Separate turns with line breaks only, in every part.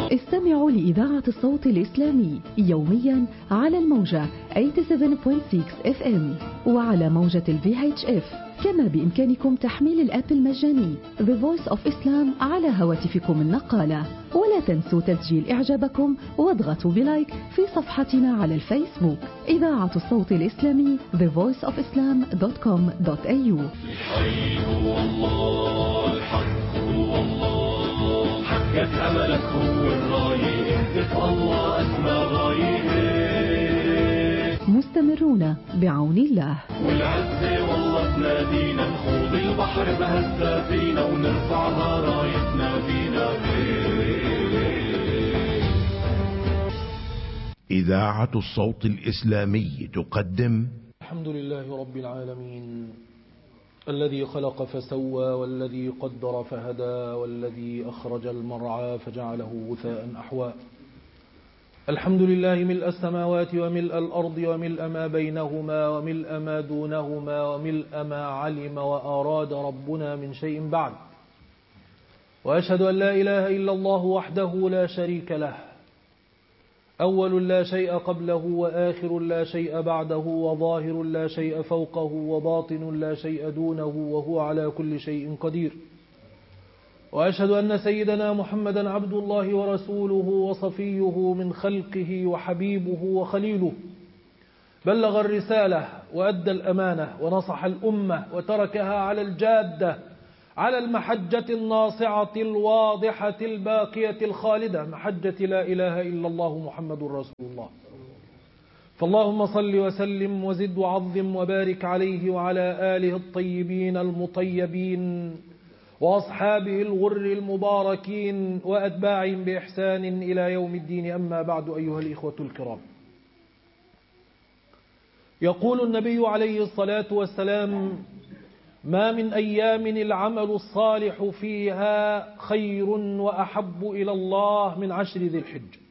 استمعوا لإذاعة الصوت الإسلامي يوميا على الموجة 87.6 FM وعلى موجة VHF. كما بإمكانكم تحميل الآب المجاني The Voice of Islam على هواتفكم النقالة. ولا تنسوا تسجيل إعجابكم واضغطوا بلايك في صفحتنا على الفيسبوك إذاعة الصوت الإسلامي thevoiceofislam.com.au.
الحي هو الله، الحق هو الله، حقك أملك هو الراية، اهدف الله أسمى غاية.
مستمرون بعون الله.
والعزة والله تنادينا، نخوض البحر بهزة فينا ونرفعها رايتنا فينا.
إذاعة الصوت الإسلامي تقدم
الحمد لله رب العالمين، الذي خلق فسوى والذي قدر فهدى والذي أخرج المرعى فجعله غثاء أحوى. الحمد لله ملء السماوات وملء الأرض وملء ما بينهما وملء ما دونهما وملء ما علم وأراد ربنا من شيء بعد. وأشهد أن لا إله إلا الله وحده لا شريك له، أول لا شيء قبله وآخر لا شيء بعده وظاهر لا شيء فوقه وباطن لا شيء دونه وهو على كل شيء قدير. وأشهد أن سيدنا محمدا عبد الله ورسوله وصفيه من خلقه وحبيبه وخليله، بلغ الرسالة وأدى الأمانة ونصح الأمة وتركها على الجادة على المحجة الناصعة الواضحة الباقية الخالدة، محجة لا إله إلا الله محمد رسول الله. فاللهم صل وسلم وزد وعظم وبارك عليه وعلى آله الطيبين المطيبين وأصحابه الغر المباركين وأتباعهم بإحسان إلى يوم الدين. أما بعد، أيها الإخوة الكرام، يقول النبي عليه الصلاة والسلام: ما من أيام العمل الصالح فيها خير وأحب إلى الله من 10 ذي الحجة.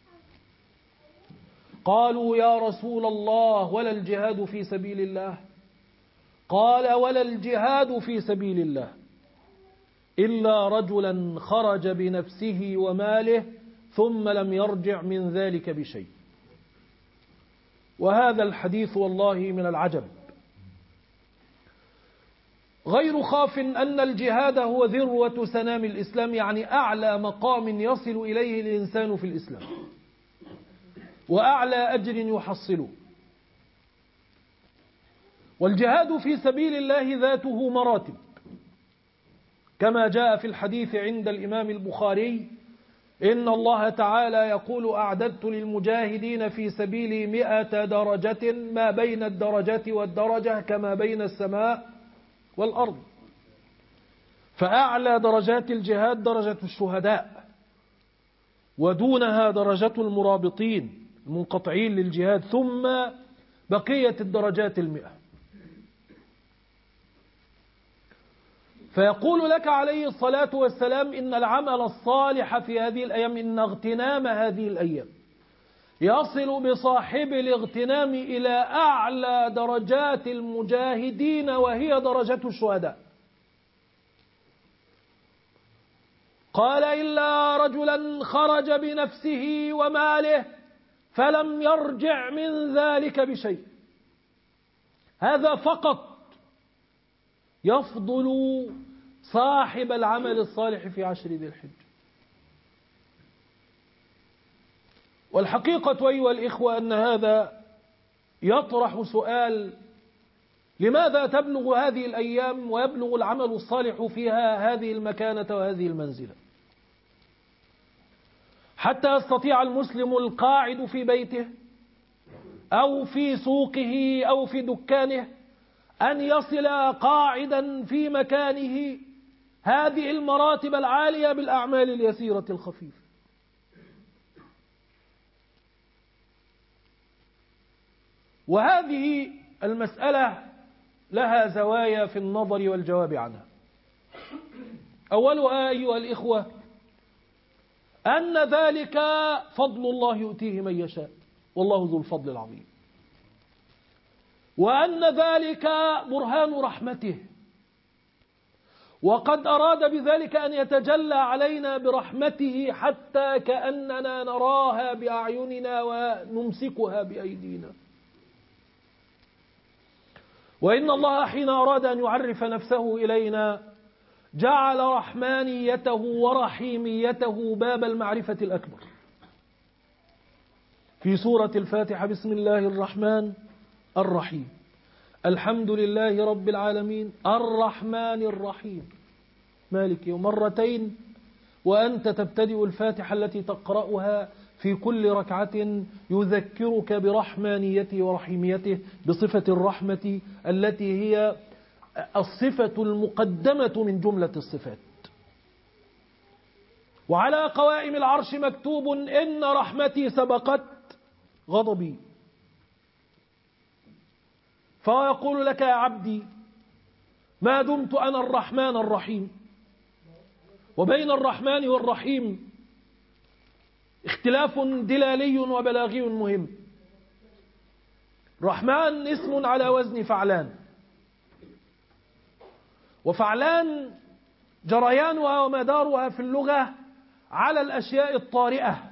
قالوا يا رسول الله ولا الجهاد في سبيل الله؟ قال: ولا الجهاد في سبيل الله إلا رجلا خرج بنفسه وماله ثم لم يرجع من ذلك بشيء. وهذا الحديث والله من العجب، غير خاف أن الجهاد هو ذروة سنام الإسلام، يعني أعلى مقام يصل إليه الإنسان في الإسلام وأعلى أجر يحصله. والجهاد في سبيل الله ذاته مراتب، كما جاء في الحديث عند الإمام البخاري: إن الله تعالى يقول: أعددت للمجاهدين في سبيلي 100 درجة، ما بين الدرجة والدرجة كما بين السماء والأرض. فأعلى درجات الجهاد درجة الشهداء، ودونها درجة المرابطين المنقطعين للجهاد، ثم بقية الدرجات 100. فيقول لك عليه الصلاة والسلام: إن العمل الصالح في هذه الأيام، إن اغتنام هذه الأيام يصل بصاحب الاغتنام إلى أعلى درجات المجاهدين وهي درجة الشهداء. قال: إلا رجلا خرج بنفسه وماله فلم يرجع من ذلك بشيء. هذا فقط يفضل صاحب العمل الصالح في 10 ذي الحجة. والحقيقة أيها الإخوة أن هذا يطرح سؤال: لماذا تبلغ هذه الأيام ويبلغ العمل الصالح فيها هذه المكانة وهذه المنزلة، حتى يستطيع المسلم القاعد في بيته أو في سوقه أو في دكانه أن يصل قاعدا في مكانه هذه المراتب العالية بالأعمال اليسيرة الخفيفة؟ وهذه المسألة لها زوايا في النظر والجواب عنها. أولها أيها الإخوة أن ذلك فضل الله يؤتيه من يشاء، والله ذو الفضل العظيم، وأن ذلك برهان رحمته، وقد أراد بذلك أن يتجلى علينا برحمته حتى كأننا نراها بأعيننا ونمسكها بأيدينا. وإن الله حين أراد أن يعرف نفسه إلينا جعل رحمانيته ورحيميته باب المعرفة الأكبر في سورة الفاتحة: بسم الله الرحمن الرحيم، الحمد لله رب العالمين، الرحمن الرحيم، مالك يوم، مرتين. وأنت تبتدئ الفاتحة التي تقرأها في كل ركعة يذكرك برحمانيته ورحيميته، بصفة الرحمة التي هي الصفة المقدمة من جملة الصفات. وعلى قوائم العرش مكتوب: إن رحمتي سبقت غضبي. فيقول لك: يا عبدي، ما دمت أنا الرحمن الرحيم. وبين الرحمن والرحيم اختلاف دلالي وبلاغي مهم. رحمن اسم على وزن فعلان، وفعلان جريانها ومدارها في اللغة على الأشياء الطارئة،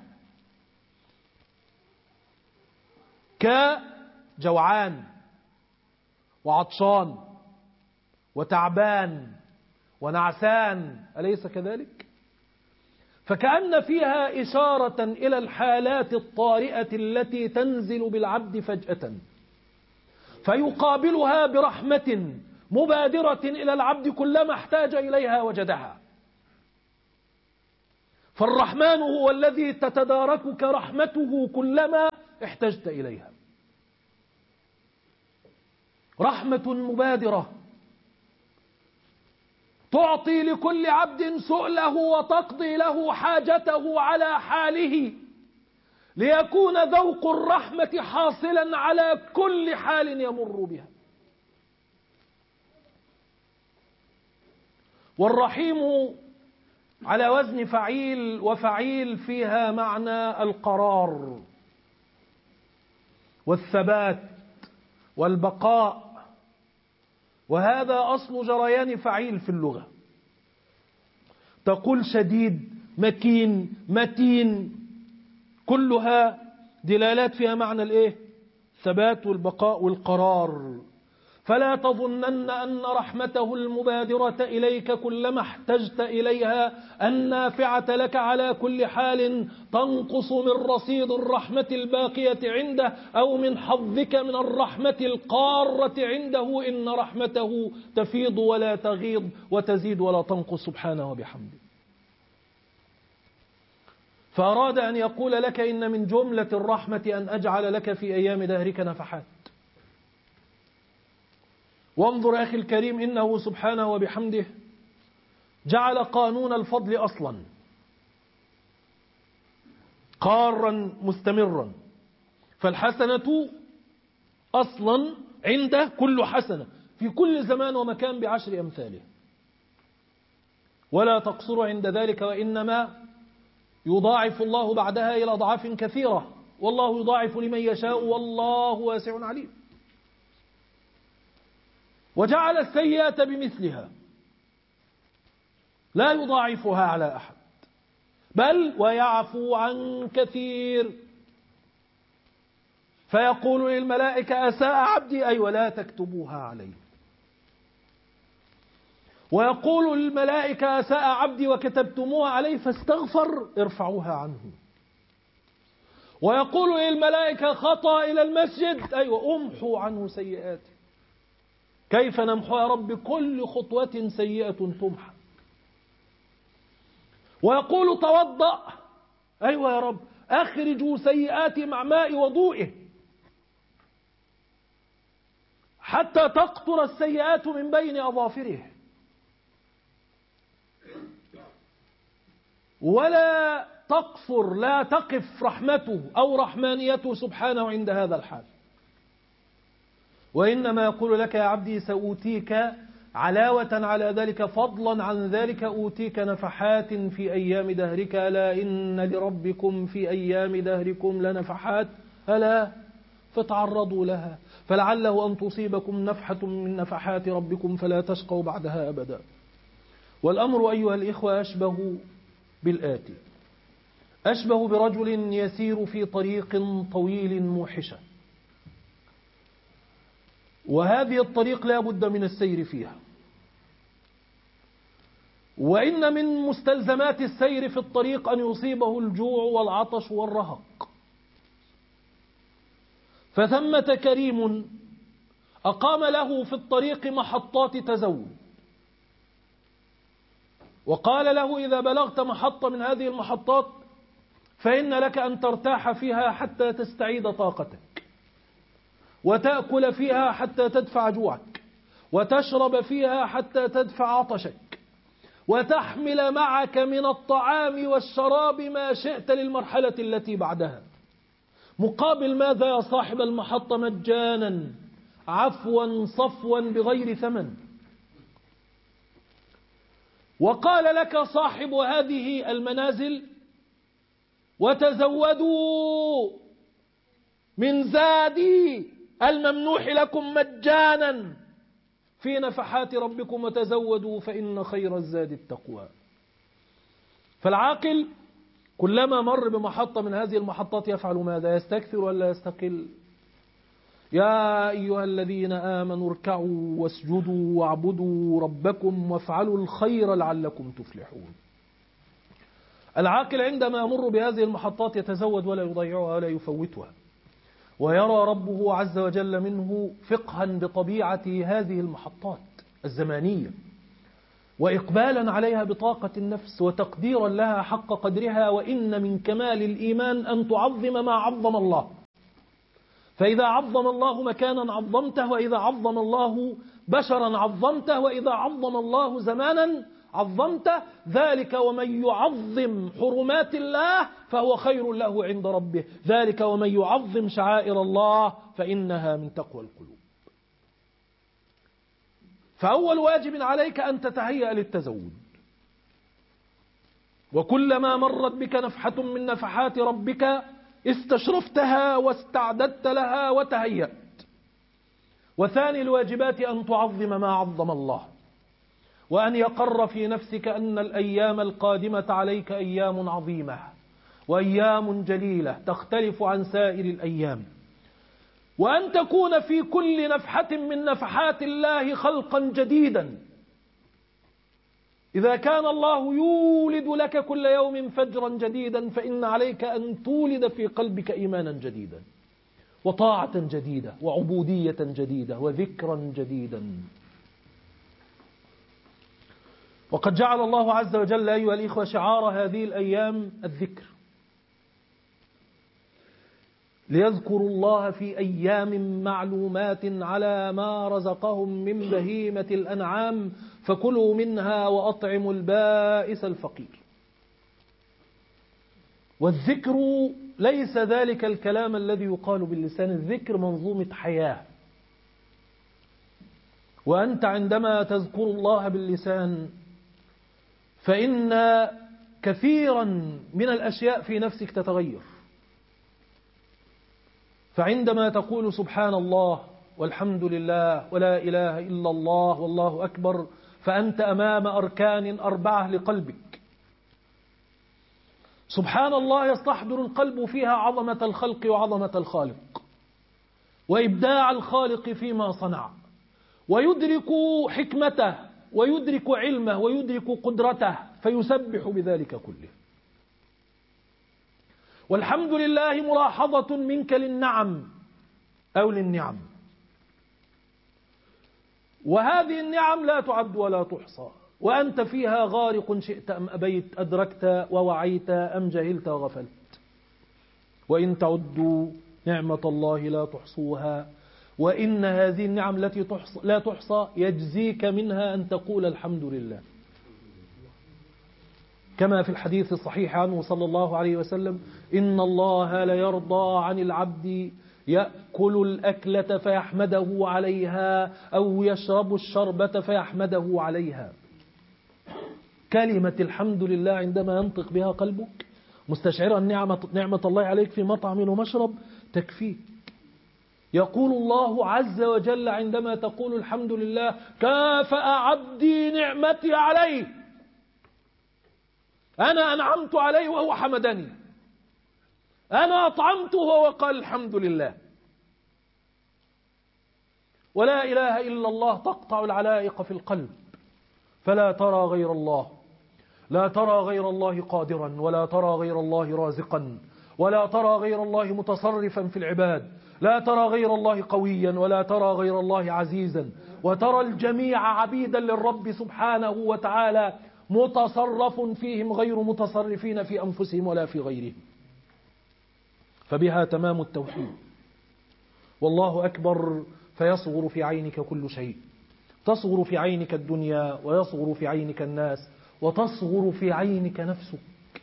كجوعان وعطشان وتعبان ونعسان، أليس كذلك؟ فكأن فيها إشارة إلى الحالات الطارئة التي تنزل بالعبد فجأة، فيقابلها برحمة مبادرة إلى العبد كلما احتاج إليها وجدها. فالرحمن هو الذي تتداركك رحمته كلما احتجت إليها، رحمة مبادرة تعطي لكل عبد سؤله وتقضي له حاجته على حاله، ليكون ذوق الرحمة حاصلا على كل حال يمر بها. والرحيم على وزن فعيل، وفعيل فيها معنى القرار والثبات والبقاء، وهذا أصل جريان فعيل في اللغة. تقول شديد، مكين، متين، كلها دلالات فيها معنى الايه؟ الثبات والبقاء والقرار. فلا تظنن أن رحمته المبادرة إليك كلما احتجت إليها النافعة لك على كل حال تنقص من رصيد الرحمة الباقية عنده، أو من حظك من الرحمة القارة عنده. إن رحمته تفيض ولا تغيض، وتزيد ولا تنقص، سبحانه وبحمده. فأراد أن يقول لك: إن من جملة الرحمة أن أجعل لك في أيام دهرك نفحات. وانظر أخي الكريم، إنه سبحانه وبحمده جعل قانون الفضل أصلا قارا مستمرا. فالحسنة أصلا عنده كل حسنة في كل زمان ومكان ب10 أمثاله، ولا تقصر عند ذلك، وإنما يضاعف الله بعدها إلى أضعاف كثيرة، والله يضاعف لمن يشاء، والله واسع عليم. وجعل السيئة بمثلها، لا يضاعفها على أحد، بل ويعفو عن كثير. فيقول للملائكة: أساء عبدي، أي ولا تكتبوها عليه. ويقول للملائكة: أساء عبدي وكتبتموها عليه فاستغفر، ارفعوها عنه. ويقول للملائكة: خطأ إلى المسجد، أي وأمحوا عنه سيئاته. كيف نمحو يا رب؟ كل خطوة سيئة تمحى. ويقول: توضأ، أيوة يا رب، أخرجوا سيئاتي مع ماء وضوئه، حتى تقطر السيئات من بين أظافره. ولا تقصر، لا تقف رحمته أو رحمانيته سبحانه عند هذا الحال، وإنما يقول لك: يا عبدي سأوتيك علاوة على ذلك، فضلا عن ذلك، أوتيك نفحات في أيام دهرك، ألا إن لربكم في أيام دهركم لنفحات، ألا فتعرضوا لها فلعله أن تصيبكم نفحة من نفحات ربكم فلا تشقوا بعدها أبدا. والأمر أيها الإخوة أشبه بالآتي: أشبه برجل يسير في طريق طويل موحشة، وهذه الطريق لا بد من السير فيها، وإن من مستلزمات السير في الطريق أن يصيبه الجوع والعطش والرهق، فثمة كريم أقام له في الطريق محطات تزود، وقال له: إذا بلغت محطة من هذه المحطات فإن لك أن ترتاح فيها حتى تستعيد طاقتك، وتأكل فيها حتى تدفع جوعك، وتشرب فيها حتى تدفع عطشك، وتحمل معك من الطعام والشراب ما شئت للمرحلة التي بعدها. مقابل ماذا يا صاحب المحطة؟ مجانا، عفوا صفوا بغير ثمن. وقال لك صاحب هذه المنازل: وتزودوا من زادي الممنوح لكم مجانا في نفحات ربكم، وتزودوا فإن خير الزاد التقوى. فالعاقل كلما مر بمحطة من هذه المحطات يفعل ماذا؟ يستكثر ولا يستقل؟ يا أيها الذين آمنوا اركعوا واسجدوا واعبدوا ربكم وافعلوا الخير لعلكم تفلحون. العاقل عندما يمر بهذه المحطات يتزود ولا يضيعها ولا يفوتها، ويرى ربه عز وجل منه فقها بطبيعة هذه المحطات الزمانية، وإقبالا عليها بطاقة النفس، وتقديرا لها حق قدرها. وإن من كمال الإيمان أن تعظم ما عظم الله، فإذا عظم الله مكانا عظمته، وإذا عظم الله بشرا عظمته، وإذا عظم الله زمانا عظمته. ذلك ومن يعظم حرمات الله فهو خير له عند ربه، ذلك ومن يعظم شعائر الله فإنها من تقوى القلوب. فأول واجب عليك أن تتهيأ للتزود، وكلما مرت بك نفحة من نفحات ربك استشرفتها واستعددت لها وتهيأت. وثاني الواجبات أن تعظم ما عظم الله، وأن يقر في نفسك أن الأيام القادمة عليك أيام عظيمة وأيام جليلة تختلف عن سائر الأيام، وأن تكون في كل نفحة من نفحات الله خلقا جديدا. إذا كان الله يولد لك كل يوم فجرا جديدا، فإن عليك أن تولد في قلبك إيمانا جديدا، وطاعة جديدة، وعبودية جديدة، وذكرا جديدا. وقد جعل الله عز وجل أيها الإخوة شعار هذه الأيام الذكر، ليذكروا الله في أيام معلومات على ما رزقهم من بهيمة الأنعام فكلوا منها وأطعموا البائس الفقير. والذكر ليس ذلك الكلام الذي يقال باللسان، الذكر منظومة حياة. وأنت عندما تذكر الله باللسان فإن كثيرا من الأشياء في نفسك تتغير. فعندما تقول سبحان الله والحمد لله ولا إله إلا الله والله أكبر، فأنت أمام أركان 4 لقلبك. سبحان الله يستحضر القلب فيها عظمة الخلق وعظمة الخالق، وإبداع الخالق فيما صنع، ويدرك حكمته ويدرك علمه ويدرك قدرته، فيسبح بذلك كله. والحمد لله ملاحظة منك للنعم أو للنعم، وهذه النعم لا تعد ولا تحصى، وأنت فيها غارق شئت أم أبيت، أدركت ووعيت أم جهلت وغفلت. وإن تعدوا نعمة الله لا تحصوها، وإن هذه النعم التي لا تحصى يجزيك منها أن تقول الحمد لله، كما في الحديث الصحيح عنه صلى الله عليه وسلم: إن الله ليرضى عن العبد يأكل الأكلة فيحمده عليها أو يشرب الشربة فيحمده عليها. كلمة الحمد لله عندما ينطق بها قلبك مستشعرا نعمة الله عليك في مطعم ومشرب تكفيك. يقول الله عز وجل عندما تقول الحمد لله: كافأ عبدي نعمتي عليه أنا أنعمت عليه وهو حمدني، أنا أطعمته وهو قال الحمد لله. ولا إله إلا الله تقطع العلائق في القلب، فلا ترى غير الله، لا ترى غير الله قادرا، ولا ترى غير الله رازقا، ولا ترى غير الله متصرفا في العباد، لا ترى غير الله قويا، ولا ترى غير الله عزيزا، وترى الجميع عبيدا للرب سبحانه وتعالى متصرف فيهم غير متصرفين في أنفسهم ولا في غيرهم. فبها تمام التوحيد. والله أكبر فيصغر في عينك كل شيء، تصغر في عينك الدنيا، ويصغر في عينك الناس، وتصغر في عينك نفسك.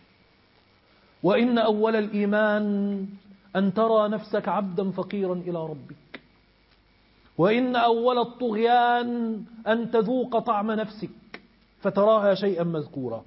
وإن أول الإيمان أن ترى نفسك عبدا فقيرا إلى ربك، وإن أول الطغيان أن تذوق طعم نفسك فتراها شيئا مذكورا.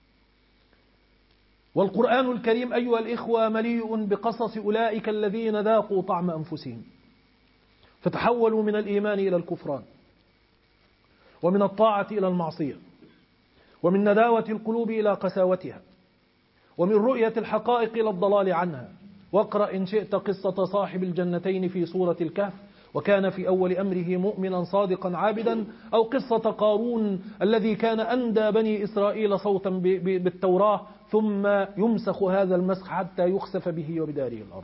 والقرآن الكريم أيها الإخوة مليء بقصص أولئك الذين ذاقوا طعم أنفسهم فتحولوا من الإيمان إلى الكفران، ومن الطاعة إلى المعصية، ومن نداوة القلوب إلى قساوتها، ومن رؤية الحقائق إلى الضلال عنها. واقرأ إن شئت قصة صاحب الجنتين في سورة الكهف، وكان في أول أمره مؤمنا صادقا عابدا، أو قصة قارون الذي كان أندى بني إسرائيل صوتا بالتوراة ثم يمسخ هذا المسخ حتى يخسف به وبداره الأرض.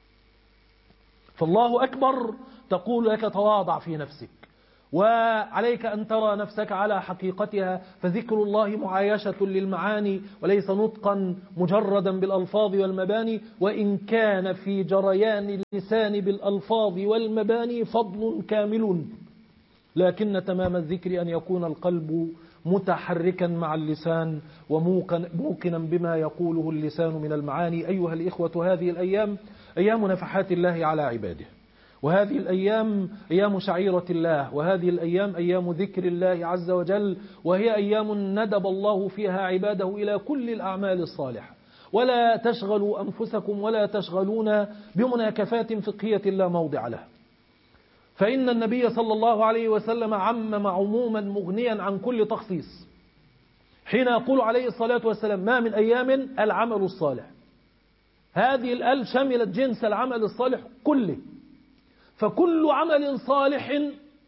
فالله أكبر تقول لك تواضع في نفسك، وعليك أن ترى نفسك على حقيقتها، فذكر الله معايشة للمعاني وليس نطقا مجردا بالألفاظ والمباني، وإن كان في جريان اللسان بالألفاظ والمباني فضل كامل، لكن تمام الذكر أن يكون القلب متحركا مع اللسان وموقنا بما يقوله اللسان من المعاني. أيها الإخوة، هذه الأيام أيام نفحات الله على عباده، وهذه الأيام أيام شعيرة الله، وهذه الأيام أيام ذكر الله عز وجل، وهي أيام ندب الله فيها عباده إلى كل الأعمال الصالحة. ولا تشغلوا أنفسكم ولا تشغلون بمناكفات فقهية لا موضع لها، فإن النبي صلى الله عليه وسلم عمم عموما مغنيا عن كل تخصيص حين يقول عليه الصلاة والسلام ما من أيام العمل الصالح. هذه الآل شملت جنس العمل الصالح كله، فكل عمل صالح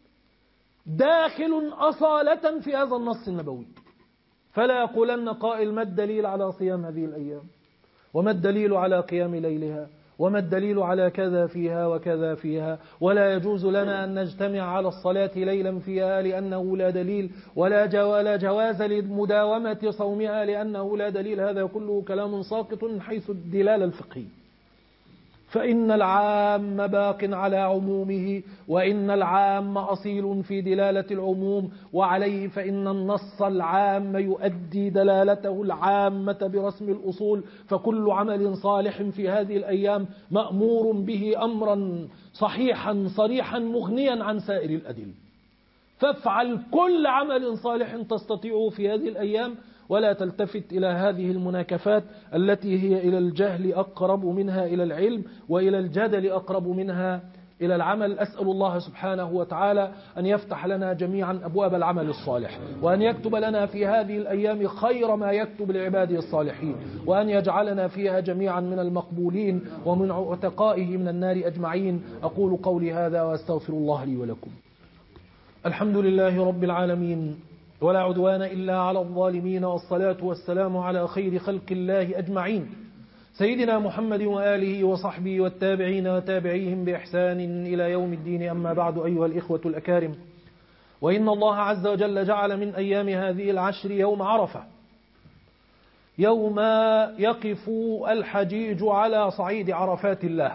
داخل أصالة في هذا النص النبوي. فلا يقولن قائل ما الدليل على صيام هذه الأيام، وما الدليل على قيام ليلها، وما الدليل على كذا فيها وكذا فيها، ولا يجوز لنا أن نجتمع على الصلاة ليلا فيها لأنه لا دليل، ولا جواز لمداومة صومها لأنه لا دليل. هذا كله كلام ساقط من حيث الدلالة الفقهية. فإن العام باق على عمومه، وإن العام أصيل في دلالة العموم، وعليه فإن النص العام يؤدي دلالته العامة برسم الأصول. فكل عمل صالح في هذه الأيام مأمور به أمرا صحيحا صريحا مغنيا عن سائر الأدلة. فافعل كل عمل صالح تستطيعه في هذه الأيام، ولا تلتفت إلى هذه المناكفات التي هي إلى الجهل أقرب منها إلى العلم، وإلى الجدل أقرب منها إلى العمل. أسأل الله سبحانه وتعالى أن يفتح لنا جميعا أبواب العمل الصالح، وأن يكتب لنا في هذه الأيام خير ما يكتب لعباده الصالحين، وأن يجعلنا فيها جميعا من المقبولين ومن عتقائه من النار أجمعين. أقول قولي هذا وأستغفر الله لي ولكم. الحمد لله رب العالمين، ولا عدوان إلا على الظالمين، والصلاة والسلام على خير خلق الله أجمعين، سيدنا محمد وآله وصحبه والتابعين وتابعيهم بإحسان إلى يوم الدين. أما بعد، أيها الإخوة الأكارم، وإن الله عز وجل جعل من أيام هذه العشر يوم عرفة، يوم يقف الحجيج على صعيد عرفات الله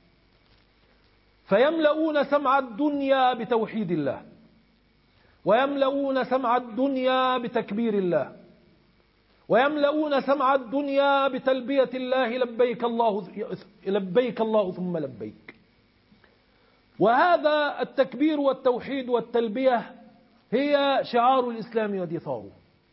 فيملؤون سمع الدنيا بتوحيد الله، ويملؤون سمع الدنيا بتكبير الله، ويملؤون سمع الدنيا بتلبية الله لبيك الله ثم لبيك. وهذا التكبير والتوحيد والتلبية هي شعار الإسلام ودثاره،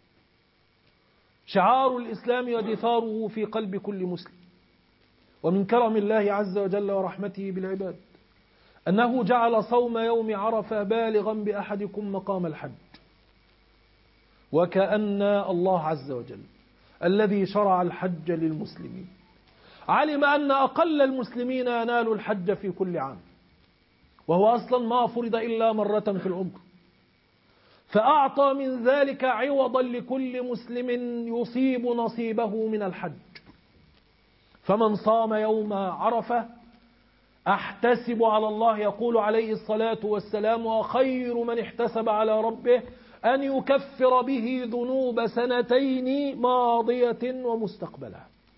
شعار الإسلام ودثاره في قلب كل مسلم. ومن كرم الله عز وجل ورحمته بالعباد أنه جعل صوم يوم عرفة بالغا بأحدكم مقام الحج، وكأن الله عز وجل الذي شرع الحج للمسلمين علم أن أقل المسلمين ينال الحج في كل عام، وهو أصلا ما فرض إلا مرة في العمر، فأعطى من ذلك عوضا لكل مسلم يصيب نصيبه من الحج. فمن صام يوم عرفة أحتسب على الله، يقول عليه الصلاة والسلام: وخير من احتسب على ربه أن يكفر به ذنوب سنتين ماضية ومستقبلة.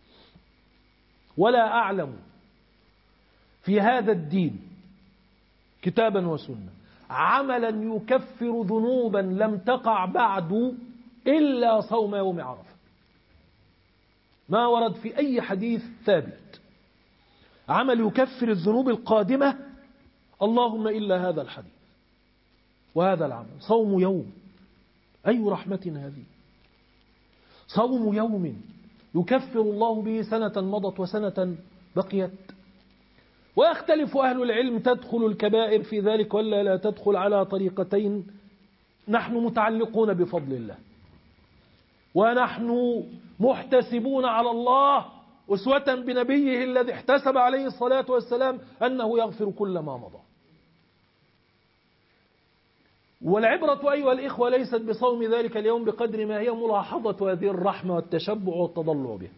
ولا أعلم في هذا الدين كتابا وسنة عملا يكفر ذنوبا لم تقع بعد إلا صوم يوم عرفة. ما ورد في أي حديث ثابت عمل يكفر الذنوب القادمة، اللهم إلا هذا الحديث وهذا العمل. صوم يوم، أي رحمة هذه! صوم يوم يكفر الله به سنة مضت وسنة بقيت. ويختلف أهل العلم: تدخل الكبائر في ذلك ولا لا تدخل؟ على طريقتين. نحن متعلقون بفضل الله، ونحن محتسبون على الله أسوة بنبيه الذي احتسب عليه الصلاة والسلام أنه يغفر كل ما مضى. والعبرة أيها الإخوة ليست بصوم ذلك اليوم بقدر ما هي ملاحظة هذه الرحمة والتشبع والتضلع بها.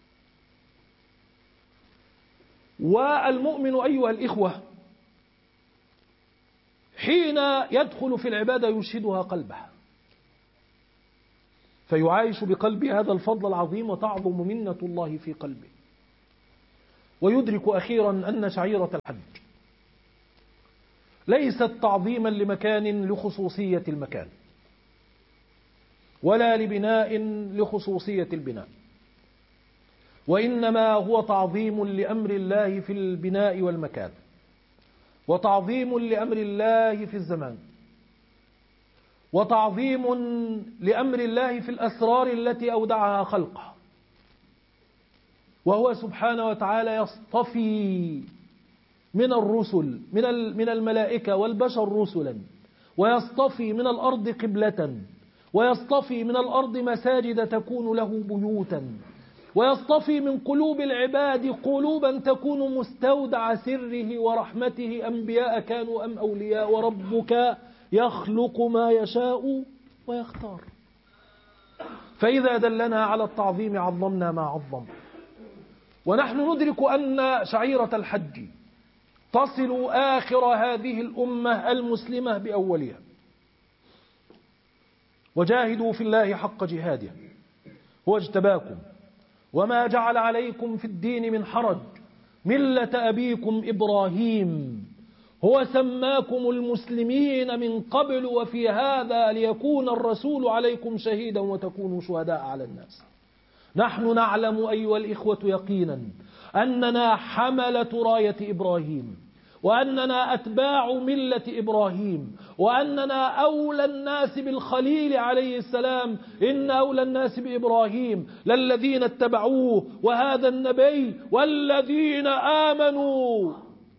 والمؤمن أيها الإخوة حين يدخل في العبادة يشهدها قلبه، فيعايش بقلبه هذا الفضل العظيم وتعظم منة الله في قلبه، ويدرك أخيرا أن شعيرة الحج ليست تعظيما لمكان لخصوصية المكان، ولا لبناء لخصوصية البناء، وإنما هو تعظيم لأمر الله في البناء والمكان، وتعظيم لأمر الله في الزمان، وتعظيم لأمر الله في الأسرار التي أودعها خلقه. وهو سبحانه وتعالى يصطفي من الرسل من الملائكة والبشر رسلا، ويصطفي من الأرض قبلة، ويصطفي من الأرض مساجد تكون له بيوتا، ويصطفي من قلوب العباد قلوبا تكون مستودع سره ورحمته، أنبياء كانوا أم أولياء، وربك يخلق ما يشاء ويختار. فإذا دلنا على التعظيم عظمنا ما عظم. ونحن ندرك أن شعيرة الحج تصل آخر هذه الأمة المسلمة بأولها. وجاهدوا في الله حق جهاده، هو اجتباكم وما جعل عليكم في الدين من حرج، ملة أبيكم إبراهيم، هو سماكم المسلمين من قبل وفي هذا ليكون الرسول عليكم شهيدا وتكونوا شهداء على الناس. نحن نعلم أيها الإخوة يقينا أننا حملة راية إبراهيم، وأننا أتباع ملة إبراهيم، وأننا أولى الناس بالخليل عليه السلام. إن أولى الناس بإبراهيم للذين اتبعوه وهذا النبي والذين آمنوا.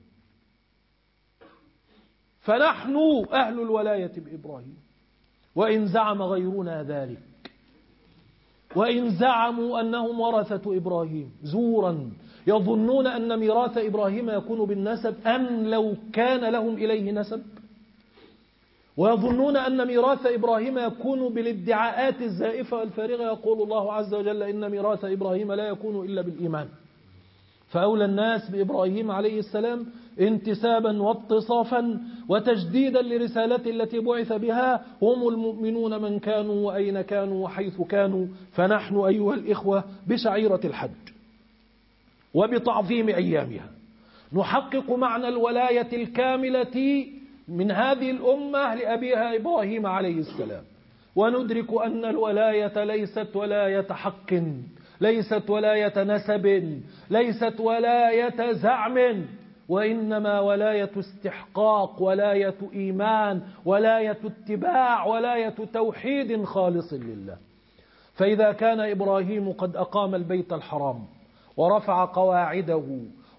فنحن أهل الولاية بإبراهيم، وإن زعم غيرنا ذلك، وإن زعموا أنهم ورثة إبراهيم زورا، يظنون أن ميراث إبراهيم يكون بالنسب أم لو كان لهم إليه نسب، ويظنون أن ميراث إبراهيم يكون بالادعاءات الزائفة والفارغة. يقول الله عز وجل: إن ميراث إبراهيم لا يكون إلا بالإيمان. فأولى الناس بإبراهيم عليه السلام انتسابا واتصافا وتجديدا لرسالته التي بعث بها هم المؤمنون من كانوا وأين كانوا وحيث كانوا. فنحن أيها الإخوة بشعيرة الحج وبتعظيم أيامها نحقق معنى الولاية الكاملة من هذه الأمة لأبيها إبراهيم عليه السلام، وندرك أن الولاية ليست ولاية حق، ليست ولاية نسب، ليست ولاية زعم، وإنما ولاية استحقاق، ولاية إيمان، ولاية اتباع، ولاية توحيد خالص لله. فإذا كان إبراهيم قد أقام البيت الحرام ورفع قواعده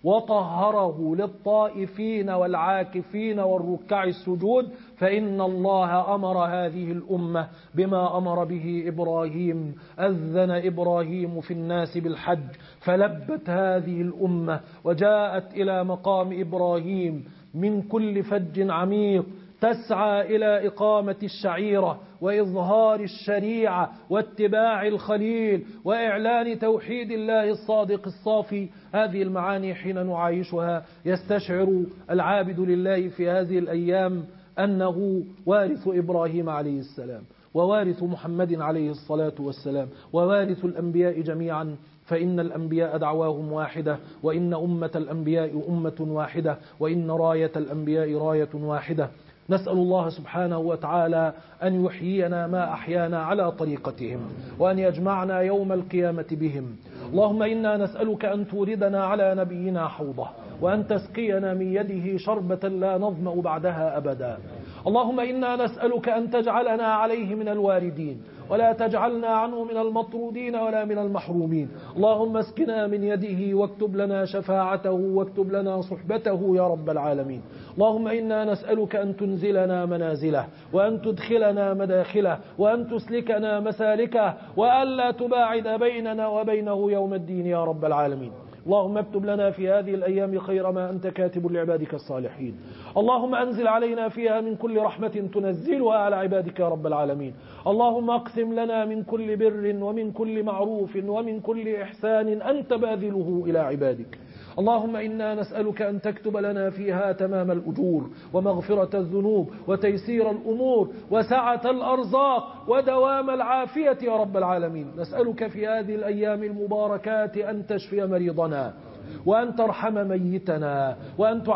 وطهره للطائفين والعاكفين والركع السجود، فإن الله أمر هذه الأمة بما أمر به إبراهيم. أذن إبراهيم في الناس بالحج فلبت هذه الأمة وجاءت إلى مقام إبراهيم من كل فج عميق تسعى إلى إقامة الشعيرة وإظهار الشريعة واتباع الخليل وإعلان توحيد الله الصادق الصافي. هذه المعاني حين نعايشها يستشعر العابد لله في هذه الأيام أنه وارث إبراهيم عليه السلام ووارث محمد عليه الصلاة والسلام ووارث الأنبياء جميعا، فإن الأنبياء دعواهم واحدة، وإن أمة الأنبياء أمة واحدة، وإن راية الأنبياء راية واحدة. نسأل الله سبحانه وتعالى أن يحيينا ما أحيانا على طريقتهم، وأن يجمعنا يوم القيامة بهم. اللهم إنا نسألك أن توردنا على نبينا حوضه، وأن تسقينا من يده شربة لا نظمأ بعدها أبدا. اللهم إنا نسألك أن تجعلنا عليه من الواردين، ولا تجعلنا عنه من المطرودين ولا من المحرومين. اللهم اسقنا من يده واكتب لنا شفاعته واكتب لنا صحبته يا رب العالمين. اللهم إنا نسألك أن تنزلنا منازله، وأن تدخلنا مداخله، وأن تسلكنا مسالكه، وألا تباعد بيننا وبينه يوم الدين يا رب العالمين. اللهم اكتب لنا في هذه الأيام خير ما أنت كاتب لعبادك الصالحين. اللهم أنزل علينا فيها من كل رحمة تنزلها على عبادك يا رب العالمين. اللهم اقسم لنا من كل بر ومن كل معروف ومن كل إحسان أنت باذله إلى عبادك. اللهم إنا نسألك أن تكتب لنا فيها تمام الأجور ومغفرة الذنوب وتيسير الأمور وسعة الأرزاق ودوام العافية يا رب العالمين. نسألك في هذه الأيام المباركات أن تشفي مريضنا، وأن ترحم ميتنا، وأن